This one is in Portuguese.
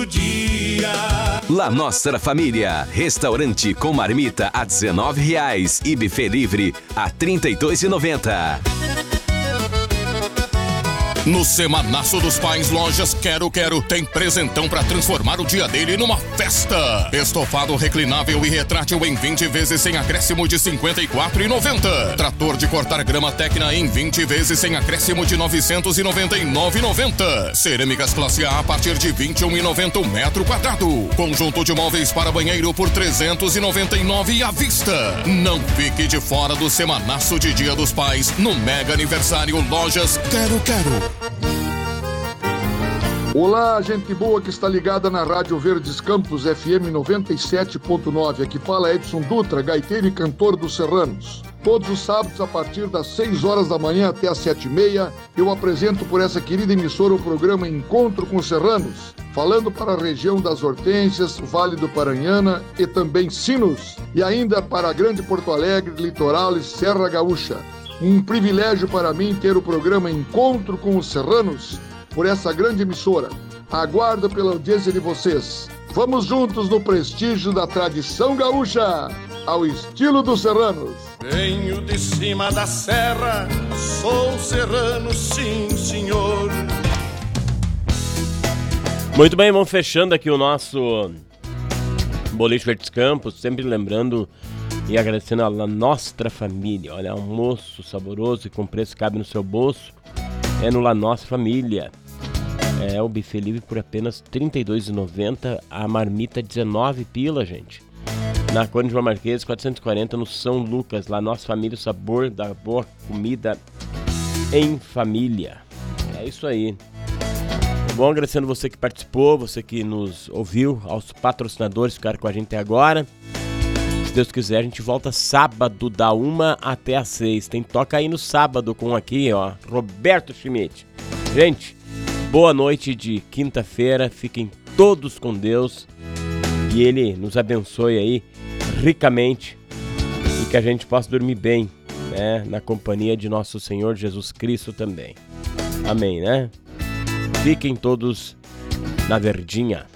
La Nostra Família, restaurante com marmita a R$19 e buffet livre a R$ 32,90. No Semanaço dos Pais, lojas Quero tem presentão pra transformar o dia dele numa festa. Estofado reclinável e retrátil em 20 vezes sem acréscimo de R$ 54,90. Trator de cortar grama Tecna em 20 vezes sem acréscimo de R$ 999,90. Cerâmicas classe A partir de R$ 21,90 o metro quadrado. Conjunto de móveis para banheiro por R$ 399 à vista. Não fique de fora do Semanaço de Dia dos Pais no mega aniversário Lojas Quero. Olá, gente boa que está ligada na Rádio Verdes Campos FM 97.9. Aqui fala Edson Dutra, gaiteiro e cantor dos Serranos. Todos os sábados, a partir das 6 horas da manhã até as 7h30, eu apresento por essa querida emissora o programa Encontro com os Serranos, falando para a região das Hortênsias, Vale do Paranhana e também Sinos, e ainda para a Grande Porto Alegre, Litoral e Serra Gaúcha. Um privilégio para mim ter o programa Encontro com os Serranos por essa grande emissora. Aguardo pela audiência de vocês. Vamos juntos no prestígio da tradição gaúcha, ao estilo dos serranos. Venho de cima da serra, sou serrano, sim, senhor. Muito bem, vamos fechando aqui o nosso Boliche Verdes Campos, sempre lembrando e agradecendo a La Nostra Família. Olha, almoço saboroso e com preço que cabe no seu bolso. É no La Nostra Família. É o buffet livre por apenas R$ 32,90. A marmita 19 pila, gente. Na Conde João Marquês, 440 no São Lucas. La Nostra Família, o sabor da boa comida em família. É isso aí. Bom, agradecendo você que participou, você que nos ouviu, aos patrocinadores que ficaram com a gente até agora. Se Deus quiser, a gente volta sábado da 1 até as 6. Tem toca aí no sábado com aqui, ó, Roberto Schmidt. Gente, boa noite de quinta-feira. Fiquem todos com Deus. E Ele nos abençoe aí ricamente. E que a gente possa dormir bem, né? Na companhia de nosso Senhor Jesus Cristo também. Amém, né? Fiquem todos na verdinha.